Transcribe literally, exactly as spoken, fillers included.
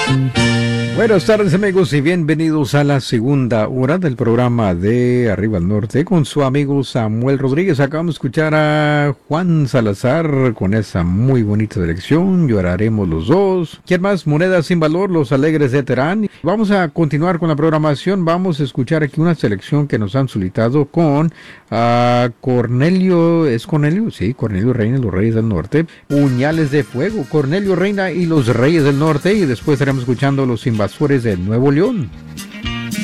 Buenas tardes amigos y bienvenidos a la segunda hora del programa de Arriba al Norte con su amigo Samuel Rodríguez. Acabamos de escuchar a Juan Salazar con esa muy bonita selección, Lloraremos los dos. ¿Quién más? Monedas sin valor, Los Alegres de Terán. Vamos a continuar con la programación, vamos a escuchar aquí una selección que nos han solicitado con uh, Cornelio, ¿es Cornelio? Sí, Cornelio Reina y los Reyes del Norte. Puñales de Fuego, Cornelio Reina y los Reyes del Norte, y después estaremos escuchando Los Invasores de Nuevo León.